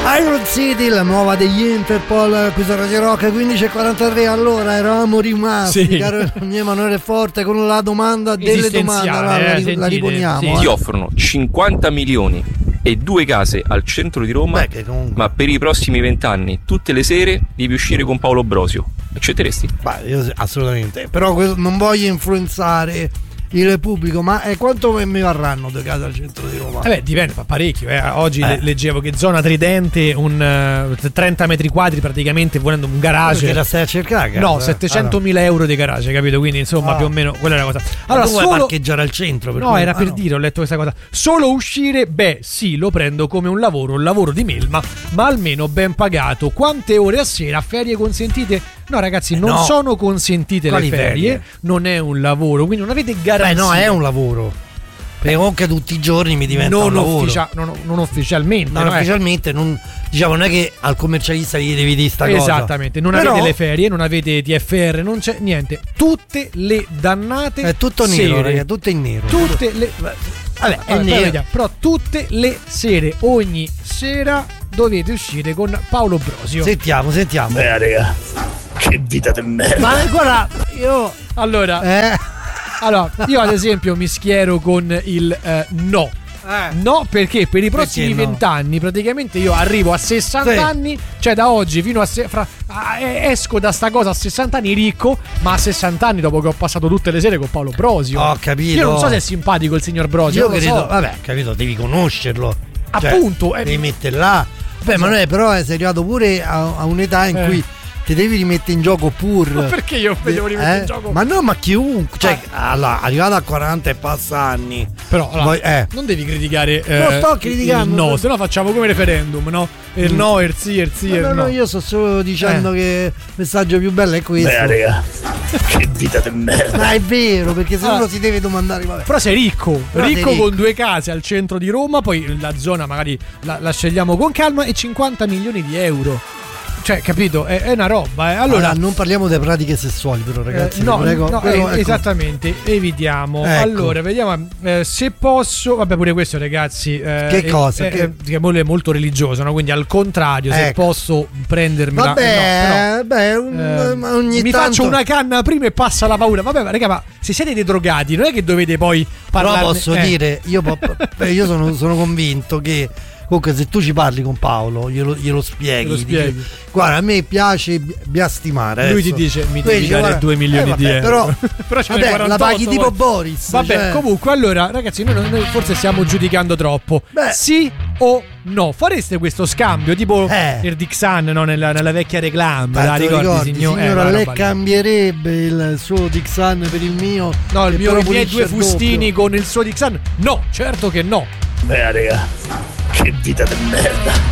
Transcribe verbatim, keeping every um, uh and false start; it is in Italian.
Iron City, la nuova degli Interpol, qui su Radio Rock quindici e quarantatré. Allora eravamo rimasti, sì, caro mio Emanuele Forte, con la domanda delle domande. Allora, eh, la, la riponiamo. Sì. Eh. Ti offrono cinquanta milioni e due case al centro di Roma. Beh, comunque... ma per i prossimi vent'anni tutte le sere devi uscire con Paolo Brosio. Accetteresti? Beh, io assolutamente. Però non voglio influenzare il pubblico, ma eh, quanto mi varranno due case al centro di Roma? Eh beh, dipende, fa parecchio. Eh. Oggi eh. leggevo che zona Tridente, un uh, trenta metri quadri praticamente, volendo un garage. Perché la stai a cercare? No, settecentomila euro di garage, capito? Quindi insomma, ah. più o meno quella è la cosa. Allora, ma tu solo... vuoi parcheggiare al centro? Per no, cui... era ah, per no. dire, ho letto questa cosa. Solo uscire, beh, sì, lo prendo come un lavoro, un lavoro di melma, ma almeno ben pagato. Quante ore a sera? Ferie consentite? No, ragazzi, non no. sono consentite Quali le ferie, ferie? Non è un lavoro, quindi non avete garanzia. Beh, no, è un lavoro. Perché comunque tutti i giorni mi diventa non un lavoro. Ufficia- non, non ufficialmente. Non no, ufficialmente, non, diciamo, non è che al commercialista gli devi dire sta cosa. Esattamente, non Però... avete le ferie, non avete T F R, non c'è niente. Tutte le dannate è tutto sere. nero, raga, tutto in nero. Tutte le... Vabbè, è nero. Vediamo, però tutte le sere, ogni sera dovete uscire con Paolo Brosio. Sentiamo, sentiamo. Beh, raga, che vita di merda. Ma guarda, io... Allora... Eh... Allora, io ad esempio mi schiero con il eh, no. Eh. No, perché per i prossimi vent'anni no? praticamente io arrivo a sessanta sì. anni, cioè da oggi fino a, se- fra- a esco da sta cosa a sessanta anni ricco, ma a sessanta anni dopo che ho passato tutte le sere con Paolo Brosio. Ho capito. Io non so se è simpatico il signor Brosio. Io credo, so. vabbè, capito, devi conoscerlo. Appunto, cioè, eh, devi mettere là. Beh, so. Manuele, però sei arrivato pure a, a un'età in eh. cui ti devi rimettere in gioco pur. Ma perché io mi devo rimettere eh? in gioco? Ma no, ma chiunque. Cioè, ah. allora, arrivato a quaranta e passa anni. Però allora, poi, eh. non devi criticare. Eh, non sto criticando. No, se no facciamo come referendum, no? Il mm. no, il sì, il sì, no, il no. no. No, io sto solo dicendo eh. che il messaggio più bello è questo. Beh, raga, che vita di merda. Ma è vero, perché se allora, uno si deve domandare. Vabbè. Però sei ricco, Però ricco, sei ricco con due case al centro di Roma, poi la zona magari la, la scegliamo con calma, e cinquanta milioni di euro. Cioè, capito? È, è una roba, eh. Allora, allora, non parliamo delle pratiche sessuali, però, ragazzi. Eh, no, prego, no però, eh, ecco. esattamente. Evitiamo. Ecco. Allora, vediamo eh, se posso. Vabbè, pure questo, ragazzi. Eh, che cosa? Eh, che... Eh, che è molto religioso, no? Quindi, al contrario, se ecco. posso prendermi. Vabbè, no, però, beh, un, eh, ogni mi tanto... faccio una canna prima e passa la paura. Vabbè, ma raga, ma se siete dei drogati, non è che dovete poi parlare. Però posso eh. dire, io, io sono, sono convinto che. Comunque, se tu ci parli con Paolo, glielo, glielo spieghi. Lo spieghi. Dici, guarda, a me piace biastimare. Lui adesso. ti dice: mi Lui devi dice, dare guarda, due milioni eh, di vabbè, euro. Però, però ce vabbè, la paghi vuoi. tipo Boris. Vabbè, cioè... comunque, allora, ragazzi, noi, noi forse stiamo giudicando troppo. Beh. Sì o no? Fareste questo scambio tipo eh. il Dixan, no? nella, nella vecchia reclama? La ricordi, ricordi, signor? Signora, eh, lei cambierebbe il suo Dixan per il mio? No, il mio, i miei due fustini doppio. con il suo Dixan? No, certo che no. Beh, raga, che vita di merda.